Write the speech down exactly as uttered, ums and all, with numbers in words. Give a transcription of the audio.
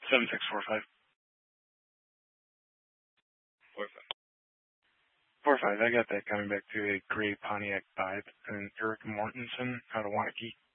Seven six four five. Four five. Four five. I got that coming back to a gray Pontiac five and Eric Mortensen out of Wanakee.